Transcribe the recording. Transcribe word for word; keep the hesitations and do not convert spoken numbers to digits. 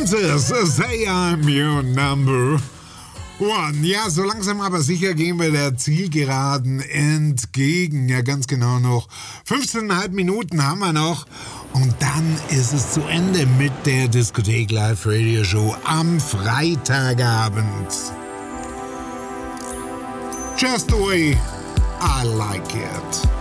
Kansas, say I'm your number one. Ja, so langsam aber sicher gehen wir der Zielgeraden entgegen. Ja, ganz genau noch fünfzehn Komma fünf Minuten haben wir noch. Und dann ist es zu Ende mit der Diskothek Live Radio Show am Freitagabend. Just the way I like it.